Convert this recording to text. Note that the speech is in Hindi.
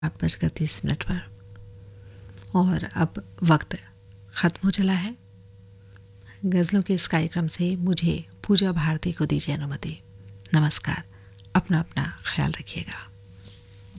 7:30 पर। और अब वक्त ख़त्म हो चला है। गज़लों के इस कार्यक्रम से मुझे पूजा भारती को दीजिए अनुमति। नमस्कार। अपना ख्याल रखिएगा।